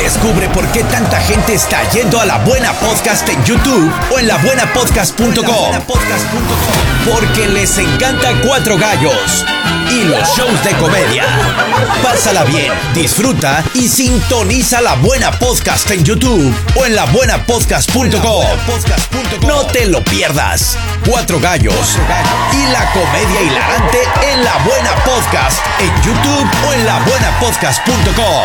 Descubre por qué tanta gente está yendo a La Buena Podcast en YouTube o en labuenapodcast.com. Porque les encanta Cuatro Gallos y los shows de comedia. Pásala bien, disfruta y sintoniza La Buena Podcast en YouTube o en labuenapodcast.com. No te lo pierdas. Cuatro Gallos y la comedia hilarante en La Buena Podcast en YouTube o en labuenapodcast.com.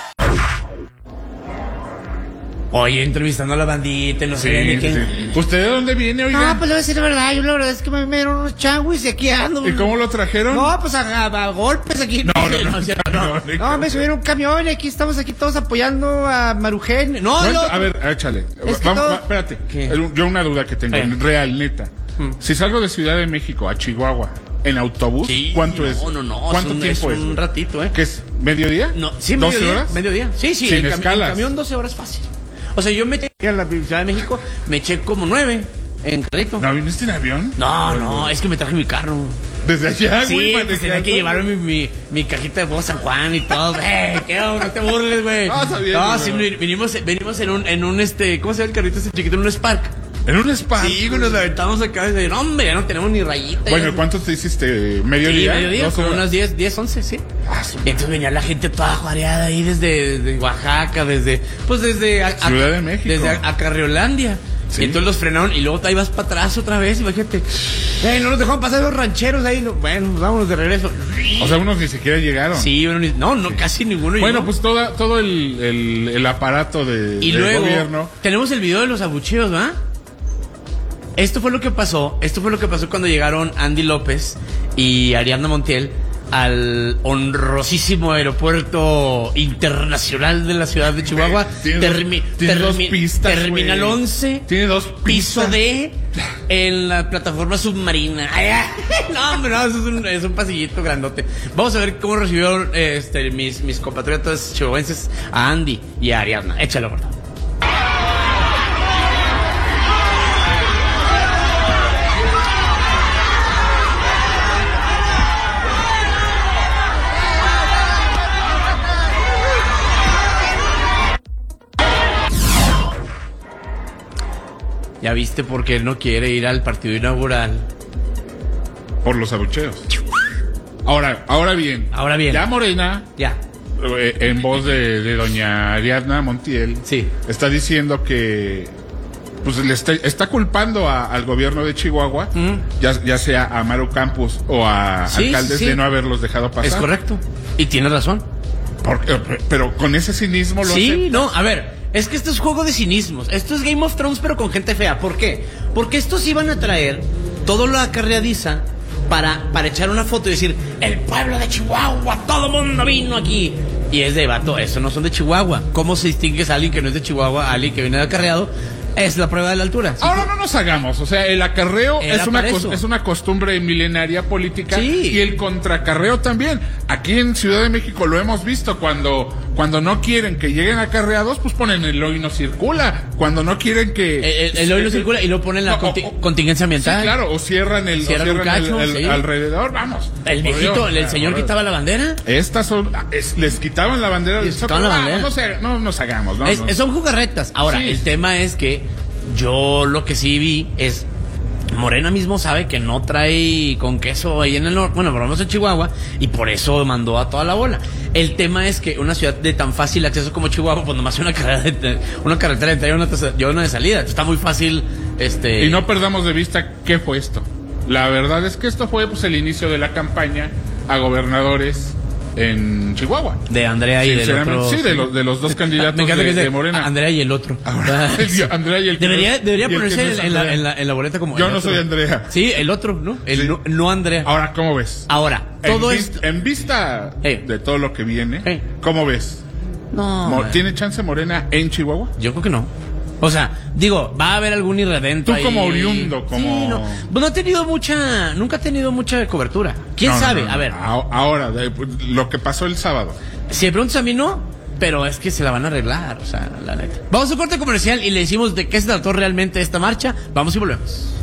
Oye, entrevistando a la bandita, no sé ni qué. Sí. ¿Usted de dónde viene, oiga? No, pues le voy a decir la verdad, yo la verdad es que me dieron unos changuis y aquí ando. ¿Y cómo lo trajeron? No, pues a golpes aquí. No, me subieron un camión y aquí estamos aquí todos apoyando a Marujen. A ver, échale. Espérate. ¿Qué? Yo una duda que tengo, real, neta. Si salgo de Ciudad de México a Chihuahua en autobús, Sí, ¿cuánto es? No, ¿Cuánto tiempo es? Un ratito, ¿eh? ¿Qué es? ¿Mediodía? No, sí, ¿12 mediodía, horas? Mediodía. Sí, Sin escalas. En camión 12 horas fácil. O sea, yo me eché a la Ciudad de México, me eché como 9 en carrito. ¿No viniste en avión? No, es que me traje mi carro. Desde allá, Sí, güey. pues tenía que llevarme mi cajita de voz San Juan y todo. ¿Qué? No te burles, güey. No, sí, venimos en un ¿cómo se llama el carrito ese chiquito? En un Spark. ¿En un spa? Sí, nos aventamos acá y decir, hombre, ya no tenemos ni rayita. Bueno, ¿cuánto te hiciste? ¿Mediodía? Sí, mediodía, como unas 10, 11, sí. Y entonces venía la gente toda juareada ahí desde Oaxaca, desde Ciudad de México. Desde Acarreolandia. Sí. Y entonces los frenaron y luego ahí vas para atrás otra vez, imagínate. No nos dejaron pasar los rancheros ahí. Bueno, vámonos de regreso. O sea, unos ni siquiera llegaron. Sí, bueno, casi ninguno. Bueno, pues todo el aparato del luego, gobierno. Tenemos el video de los abucheos, ¿va? Esto fue lo que pasó cuando llegaron Andy López y Ariadna Montiel al honrosísimo aeropuerto internacional de la ciudad de Chihuahua. Tiene dos pistas, Terminal güey. 11. Tiene dos pistas. Piso D en la plataforma submarina. No, hombre, no, eso es un pasillito grandote. Vamos a ver cómo recibieron mis compatriotas chihuahuenses a Andy y a Ariadna. Échalo, por favor. ¿Ya viste por qué él no quiere ir al partido inaugural? Por los abucheos. Ahora bien. Ya Morena, Ya. en voz de doña Ariadna Montiel, Sí. está diciendo que pues le está culpando al gobierno de Chihuahua, ya sea a Maru Campos o a alcaldes de no haberlos dejado pasar. Es correcto. Y tienes razón. Pero con ese cinismo lo Sí, acepta. no, a ver. Es que esto es juego de cinismos. Esto es Game of Thrones, pero con gente fea. ¿Por qué? Porque estos iban a traer todo lo acarreadiza para echar una foto y decir: el pueblo de Chihuahua, todo mundo vino aquí. Y es de vato, eso no son de Chihuahua. ¿Cómo se distingue a alguien que no es de Chihuahua, a alguien que viene de acarreado? Es la prueba de la altura. ¿Sí? Ahora no nos hagamos, o sea, el acarreo Era es una costumbre milenaria política, Sí. y el contracarreo también. Aquí en Ciudad de México lo hemos visto, cuando no quieren que lleguen acarreados, pues ponen el hoy no circula. Cuando no quieren que... El hoy no circula y lo ponen la contingencia ambiental. Sí, claro, o cierran el cacho, sí. alrededor, vamos. El Por viejito, Dios, el señor quitaba la bandera. Estas son... les quitaban la bandera del quitaban la bandera. No nos hagamos, ¿no? Son jugarretas. Ahora, Sí. el tema es que yo lo que sí vi es... Morena mismo sabe que no trae con queso ahí en el norte, bueno, por lo menos en Chihuahua, y por eso mandó a toda la bola. El tema es que una ciudad de tan fácil acceso como Chihuahua, pues nomás una carretera de entrada y una de salida. Está muy fácil, Y no perdamos de vista qué fue esto. La verdad es que esto fue pues el inicio de la campaña a gobernadores en Chihuahua. De Andrea y del otro. Sí, de los dos candidatos Me encanta que de dice Morena. Andrea y el otro. Andrea y el Debería y el que ponerse no es en la boleta como Yo el no otro. soy Andrea. Sí, el otro, ¿no? El Sí. no Andrea. Ahora, ¿cómo ves? Ahora, todo esto. En vista de todo lo que viene, ¿cómo ves? No. ¿Tiene chance Morena en Chihuahua? Yo creo que no. O sea, digo, va a haber algún irredento Tú ahí. como oriundo, como... Sí, no. Pues nunca ha tenido mucha cobertura. ¿Quién sabe? A ver. Ahora, lo que pasó el sábado. Si me preguntas a mí, no. Pero es que se la van a arreglar, o sea, la neta. Vamos a un corte comercial y le decimos de qué se trató realmente esta marcha. Vamos y volvemos.